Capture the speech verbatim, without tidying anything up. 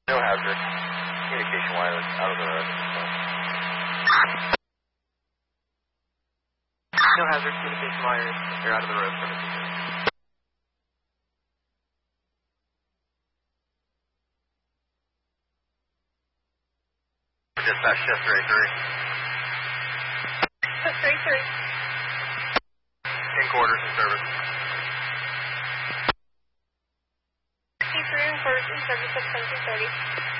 No hazard. Communication wireless out of the road. No hazard. Communication wires. They're out of the road. Dispatch shift three three. three three. In quarters in service. three three in quarters in service at seventeen thirty.